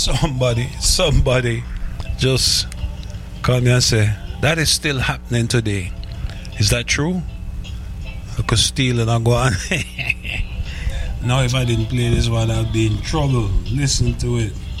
somebody just call me and say that is still happening today. Is that true? I could steal and I go on. Now if I didn't play this one, I'd be in trouble. Listen to it.